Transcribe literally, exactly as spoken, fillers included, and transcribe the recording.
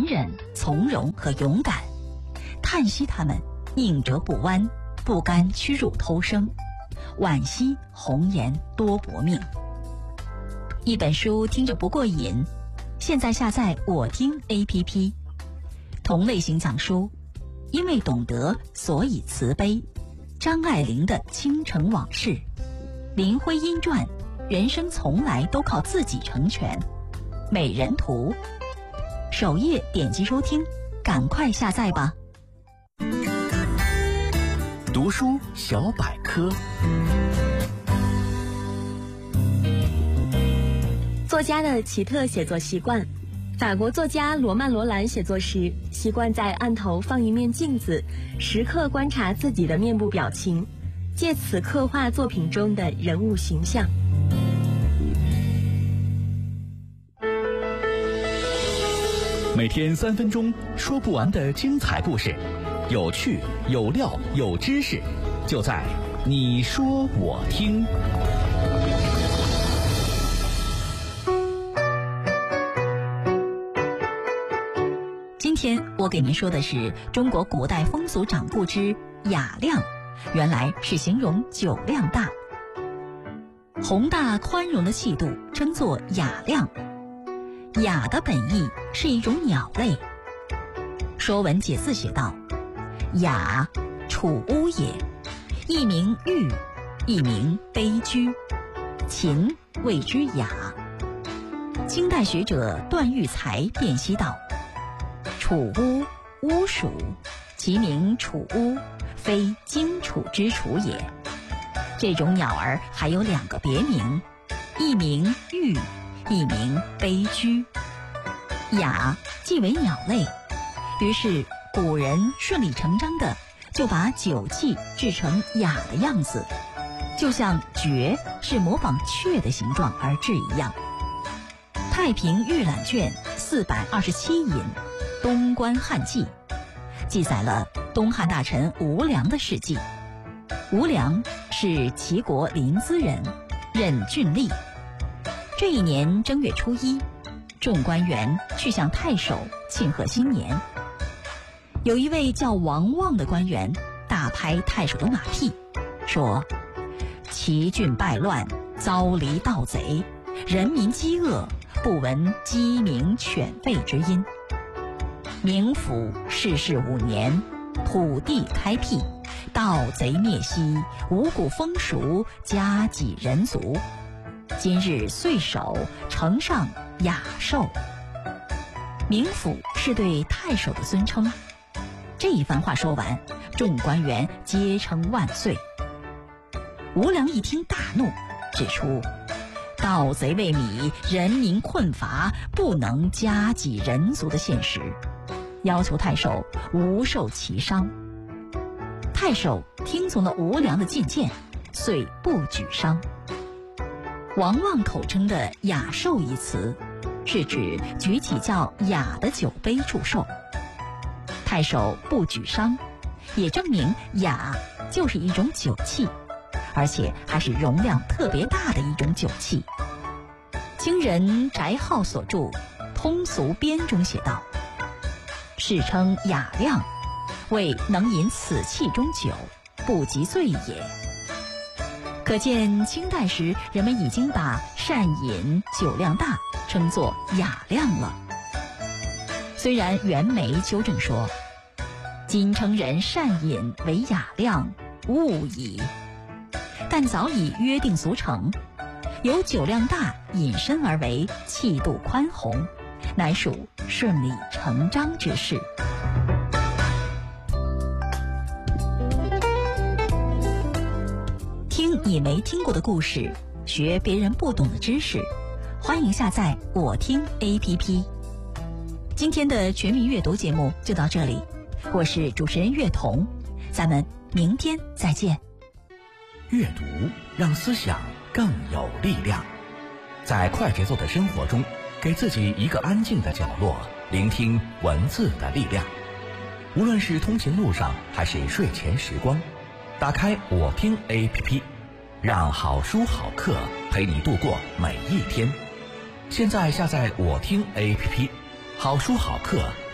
忍、从容和勇敢，叹息他们宁折不弯，不甘屈辱偷生，惋惜红颜多薄命。一本书听着不过瘾，现在下载我听 A P P， 同类型讲书，因为懂得所以慈悲，张爱玲的倾城往事，林徽因传，人生从来都靠自己成全，美人图，首页点击收听，赶快下载吧。 读书小百科。 作家的奇特写作习惯。法国作家罗曼·罗兰写作时，习惯在案头放一面镜子，时刻观察自己的面部表情，借此刻画作品中的人物形象。 每天三分钟，说不完的精彩故事，有趣有料有知识，就在你说我听。 今天我给您说的是中国古代风俗掌故之雅量，原来是形容酒量大。宏大宽容的气度称作雅量。雅的本意是一种鸟类。说文解字写道：雅，楚巫也，一名玉，一名悲居，秦谓之雅。清代学者段玉裁辨析道：楚巫，巫属，其名楚巫，非荆楚之楚也。这种鸟儿还有两个别名，一名玉，一名悲居。雅即为鸟类，于是古人顺理成章的就把酒器制成雅的样子，就像爵是模仿雀的形状而制一样。太平御览卷四百二十七引东关汉记记载了东汉大臣吴良的事迹。吴良是齐国临淄人，任郡吏。这一年正月初一，众官员去向太守庆贺新年。有一位叫王望的官员大拍太守的马屁，说：齐郡败乱，遭离盗贼，人民饥饿，不闻鸡鸣犬吠之音。冥府世事五年，土地开辟，盗贼灭息，五谷丰熟，家己人足。今日岁首，呈上雅寿。冥府是对太守的尊称。这一番话说完，众官员皆称万岁。吴良一听大怒，指出盗贼为米，人民困乏，不能家己人足的现实，要求太守无受其伤。太守听从了吴良的进谏，遂不举伤。王望口称的雅寿一词，是指举起较雅的酒杯祝寿。太守不举伤，也证明雅就是一种酒器，而且还是容量特别大的一种酒器。清人翟浩所著《通俗编》中写道：世称雅量，为能饮此器中酒，不及醉也。可见清代时人们已经把善饮酒量大称作雅量了。虽然袁枚纠正说：今称人善饮为雅量，误矣，但早已约定俗成，由酒量大引申而为气度宽宏，乃属顺理成章之事。听你没听过的故事，学别人不懂的知识，欢迎下载我听 A P P。 今天的全民阅读节目就到这里，我是主持人月彤，咱们明天再见。 阅读让思想更有力量，在快节奏的生活中，给自己一个安静的角落，聆听文字的力量。无论是通勤路上还是睡前时光，打开我听 A P P， 让好书好课陪你度过每一天。现在下载我听 A P P， 好书好课